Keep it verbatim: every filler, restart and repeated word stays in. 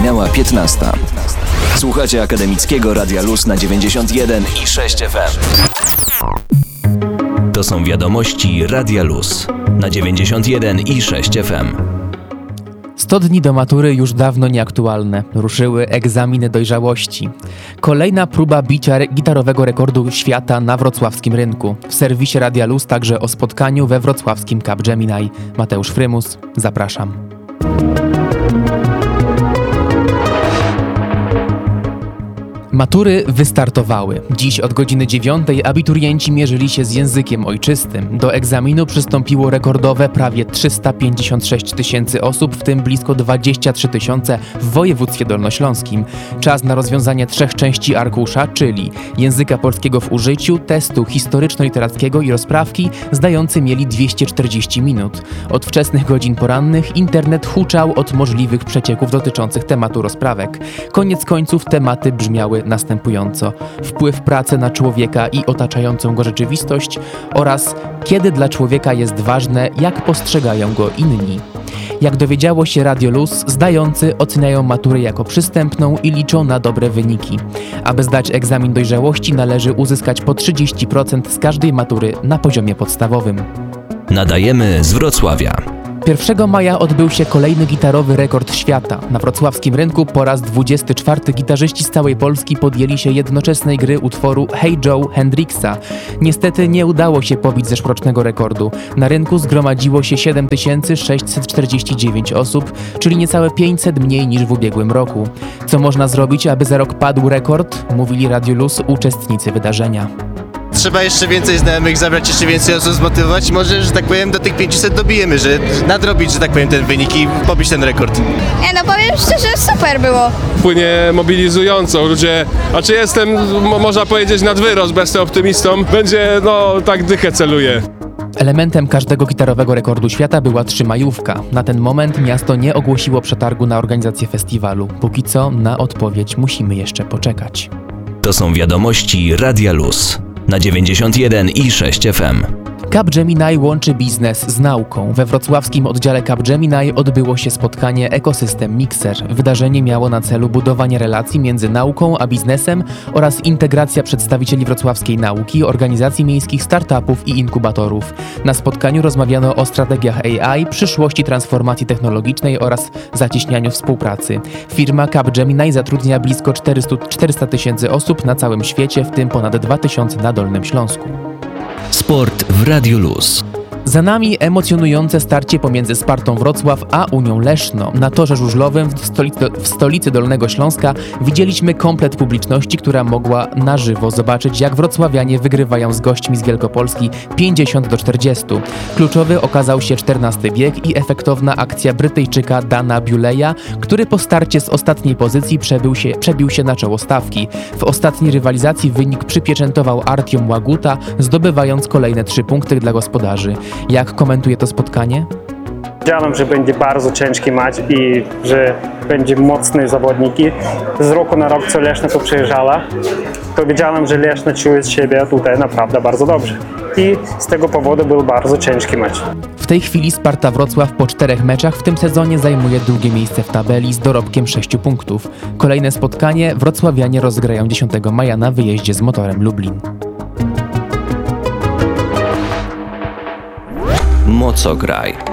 Minęła piętnasta. Słuchacie Akademickiego Radia Luz na dziewięćdziesiąt jeden i sześć F M. To są wiadomości Radia Luz na dziewięćdziesiąt jeden i sześć F M. sto dni do matury już dawno nieaktualne. Ruszyły egzaminy dojrzałości. Kolejna próba bicia re- gitarowego rekordu świata na wrocławskim rynku. W serwisie Radia Luz także o spotkaniu we wrocławskim Capgemini. Mateusz Frymus, zapraszam. Matury wystartowały. Dziś od godziny dziewiątej abiturienci mierzyli się z językiem ojczystym. Do egzaminu przystąpiło rekordowe prawie trzysta pięćdziesiąt sześć tysięcy osób, w tym blisko dwadzieścia trzy tysiące w województwie dolnośląskim. Czas na rozwiązanie trzech części arkusza, czyli języka polskiego w użyciu, testu historyczno-literackiego i rozprawki, zdający mieli dwieście czterdzieści minut. Od wczesnych godzin porannych internet huczał od możliwych przecieków dotyczących tematu rozprawek. Koniec końców tematy brzmiały następująco: wpływ pracy na człowieka i otaczającą go rzeczywistość oraz kiedy dla człowieka jest ważne, jak postrzegają go inni. Jak dowiedziało się Radio Luz, zdający oceniają maturę jako przystępną i liczą na dobre wyniki. Aby zdać egzamin dojrzałości, należy uzyskać po trzydzieści procent z każdej matury na poziomie podstawowym. Nadajemy z Wrocławia. pierwszego maja odbył się kolejny gitarowy rekord świata. Na wrocławskim rynku po raz dwudziesty czwarty gitarzyści z całej Polski podjęli się jednoczesnej gry utworu Hey Joe Hendrixa. Niestety nie udało się pobić zeszłorocznego rekordu. Na rynku zgromadziło się siedem tysięcy sześćset czterdzieści dziewięć osób, czyli niecałe pięćset mniej niż w ubiegłym roku. Co można zrobić, aby za rok padł rekord? Mówili Radio Luz uczestnicy wydarzenia. Trzeba jeszcze więcej znajomych zabrać, jeszcze więcej osób zmotywować i może, że tak powiem, do tych pięciuset dobijemy, że nadrobić, że tak powiem, ten wynik i pobić ten rekord. Nie no, powiem szczerze, super było. Płynie mobilizująco, ludzie, znaczy jestem, mo- można powiedzieć, nad wyrost, bo jestem optymistą, będzie, no, tak dychę celuje. Elementem każdego gitarowego rekordu świata była trzymajówka. Na ten moment miasto nie ogłosiło przetargu na organizację festiwalu. Póki co na odpowiedź musimy jeszcze poczekać. To są wiadomości Radia Luz na dziewięćdziesiąt jeden i sześć F M. Capgemini łączy biznes z nauką. We wrocławskim oddziale Capgemini odbyło się spotkanie Ekosystem Mixer. Wydarzenie miało na celu budowanie relacji między nauką a biznesem oraz integracja przedstawicieli wrocławskiej nauki, organizacji miejskich, startupów i inkubatorów. Na spotkaniu rozmawiano o strategiach A I, przyszłości transformacji technologicznej oraz zacieśnianiu współpracy. Firma Capgemini zatrudnia blisko czterysta tysięcy osób na całym świecie, w tym ponad dwa tysiące na Dolnym Śląsku. Sport w Radiu Luz. Za nami emocjonujące starcie pomiędzy Spartą Wrocław a Unią Leszno. Na torze żużlowym w stolicy, w stolicy Dolnego Śląska widzieliśmy komplet publiczności, która mogła na żywo zobaczyć, jak wrocławianie wygrywają z gośćmi z Wielkopolski pięćdziesiąt do czterdziestu. Kluczowy okazał się czternasty bieg i efektowna akcja Brytyjczyka Dana Buleya, który po starcie z ostatniej pozycji przebił się, przebił się na czoło stawki. W ostatniej rywalizacji wynik przypieczętował Artiom Łaguta, zdobywając kolejne trzy punkty dla gospodarzy. Jak komentuje to spotkanie? Wiedziałem, że będzie bardzo ciężki mecz i że będzie mocne zawodniki. Z roku na rok, co Leszno tu przyjeżdżała, to wiedziałem, że Leszno czuje siebie tutaj naprawdę bardzo dobrze. I z tego powodu był bardzo ciężki mecz. W tej chwili Sparta Wrocław po czterech meczach w tym sezonie zajmuje drugie miejsce w tabeli z dorobkiem sześciu punktów. Kolejne spotkanie wrocławianie rozgrają dziesiątego maja na wyjeździe z Motorem Lublin. Mocograj.